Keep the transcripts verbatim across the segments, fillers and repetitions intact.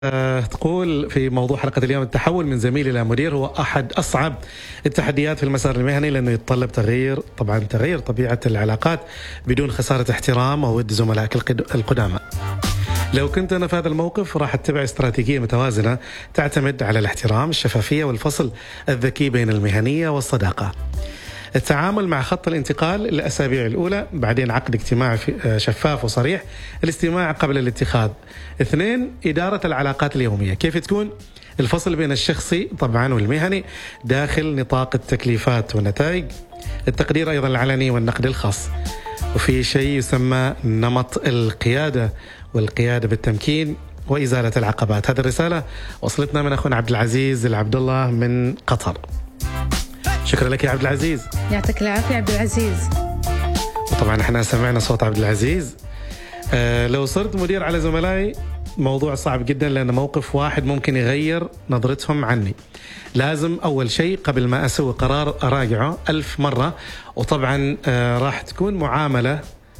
أه تقول في موضوع حلقة اليوم: التحول من زميل إلى مدير هو أحد أصعب التحديات في المسار المهني، لأنه يتطلب تغيير طبعا تغيير طبيعة العلاقات بدون خسارة احترام أو ود زملائك القدامى. لو كنت أنا في هذا الموقف راح أتبع استراتيجية متوازنة تعتمد على الاحترام، الشفافية، والفصل الذكي بين المهنية والصداقة. التعامل مع خط الانتقال الأسابيع الأولى، بعدين عقد اجتماع شفاف وصريح، الاستماع قبل الاتخاذ. اثنين، إدارة العلاقات اليومية، كيف تكون الفصل بين الشخصي طبعا والمهني داخل نطاق التكليفات والنتائج. التقدير أيضا العلني والنقد الخاص. وفي شيء يسمى نمط القيادة، والقيادة بالتمكين وإزالة العقبات. هذه الرسالة وصلتنا من أخونا عبد العزيز العبد الله من قطر. شكرا لك يا عبد العزيز. يعطيك العافية عبد العزيز. وطبعا احنا سمعنا صوت عبد العزيز. آه لو صرت مدير على زملائي موضوع صعب جدا، لأن موقف واحد ممكن يغير نظرتهم عني. لازم أول شيء قبل ما أسوي قرار أراجعه ألف مرة. وطبعا آه راح تكون معاملة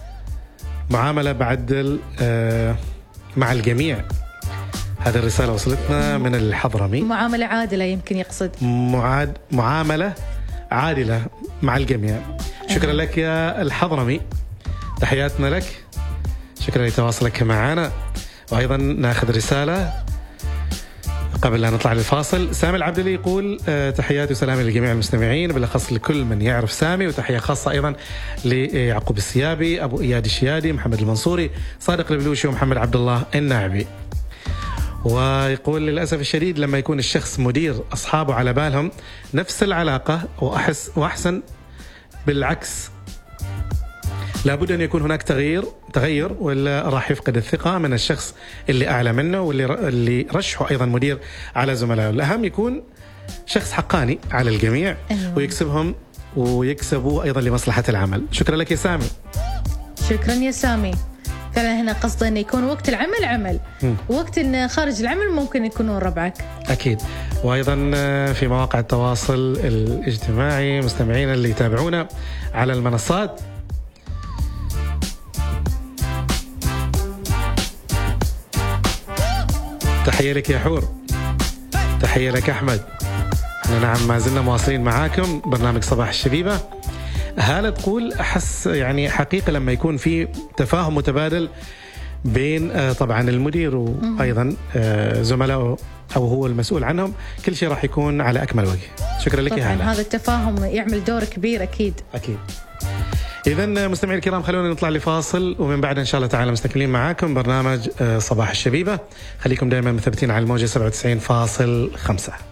معاملة بعدل آه مع الجميع. هذه الرسالة وصلتنا من الحضرمي. معاملة عادلة يمكن يقصد. معاد معاملة عادلة مع الجميع. شكرا لك يا الحضرمي، تحياتنا لك، شكرا لتواصلك معنا. وأيضا ناخذ رسالة قبل أن نطلع للفاصل. سامي العبدلي يقول: تحياتي وسلامي لجميع المستمعين، بالأخص لكل من يعرف سامي، وتحية خاصة أيضا ليعقوب السيابي، أبو إياد الشيادي، محمد المنصوري، صادق البلوشي، ومحمد عبد الله الناعبي. ويقول: للأسف الشديد لما يكون الشخص مدير أصحابه على بالهم نفس العلاقة وأحس وأحسن بالعكس، لابد أن يكون هناك تغيير تغير ولا راح يفقد الثقة من الشخص اللي أعلى منه واللي اللي رشحه أيضا مدير على زملائه. الأهم يكون شخص حقاني على الجميع ويكسبهم ويكسبوا أيضا لمصلحة العمل. شكرا لك يا سامي. شكرا يا سامي. فعلا هنا قصده انه يكون وقت العمل عمل، م. وقت انه خارج العمل ممكن يكونون ربعك. اكيد. وايضا في مواقع التواصل الاجتماعي مستمعين اللي يتابعونا على المنصات، تحية لك يا حور، تحية لك احمد. احنا نعم ما زلنا مواصلين معاكم برنامج صباح الشبيبة. هالة تقول: أحس يعني حقيقة لما يكون في تفاهم متبادل بين طبعا المدير وأيضا زملائه أو هو المسؤول عنهم، كل شيء راح يكون على أكمل وجه. شكرا لك يا هالة. هذا التفاهم يعمل دور كبير أكيد. أكيد. إذن مستمعي الكرام خلونا نطلع لفاصل، ومن بعد إن شاء الله تعالى مستكملين معاكم برنامج صباح الشبيبة. خليكم دائما مثبتين على الموجة سبعة وتسعين فاصل خمسة.